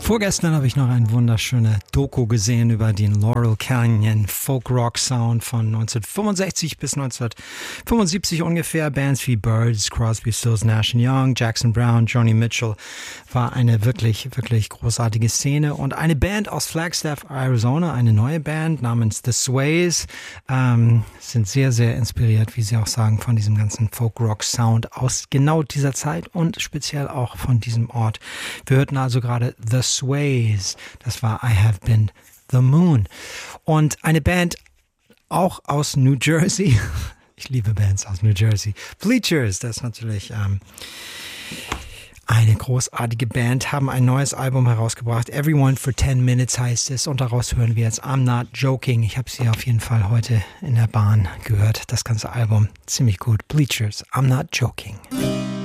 Vorgestern habe ich noch eine wunderschöne Doku gesehen über den Laurel Canyon Folk-Rock-Sound von 1965 bis 1975 ungefähr. Bands wie Byrds, Crosby, Stills, Nash & Young, Jackson Browne, Joni Mitchell. War eine wirklich, wirklich großartige Szene. Und eine Band aus Flagstaff, Arizona, eine neue Band namens The Sways, sind sehr, sehr inspiriert, wie sie auch sagen, von diesem ganzen Folk-Rock-Sound aus genau dieser Zeit und speziell auch von diesem Ort. Wir hörten also gerade The Sways, das war I Have Been the Moon. Und eine Band auch aus New Jersey, ich liebe Bands aus New Jersey, Bleachers, das ist natürlich eine großartige Band, haben ein neues Album herausgebracht, Everyone for 10 Minutes heißt es, und daraus hören wir jetzt I'm Not Joking. Ich habe sie auf jeden Fall heute in der Bahn gehört, das ganze Album, ziemlich gut. Bleachers, I'm Not Joking.